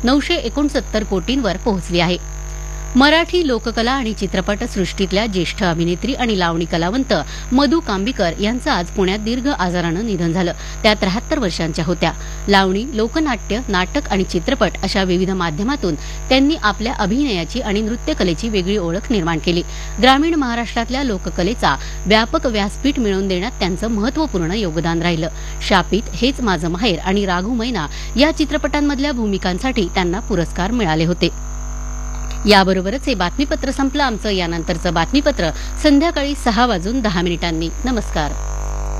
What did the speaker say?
969 कोटींवर पोहोचली आहे. मराठी लोककला आणि चित्रपट सृष्टीतल्या ज्येष्ठ अभिनेत्री आणि लावणी कलावंत मधु कांबीकर यांचं आज पुण्यात दीर्घ आजारानं निधन झालं. त्या 73 वर्षांच्या होत्या. लावणी, लोकनाट्य, नाटक आणि चित्रपट अशा विविध माध्यमातून त्यांनी आपल्या अभिनयाची आणि नृत्यकलेची वेगळी ओळख निर्माण केली. ग्रामीण महाराष्ट्रातल्या लोककलेचा व्यापक व्यासपीठ मिळवून देण्यात त्यांचं महत्त्वपूर्ण योगदान राहिलं. शापित, हेच माझं माहेर आणि राघू मैना या चित्रपटांमधल्या भूमिकांसाठी त्यांना पुरस्कार मिळाले होते. याबरोबरच हे बातमीपत्र संपलं. आमचं यानंतरचं बातमीपत्र संध्याकाळी 6:10 नमस्कार.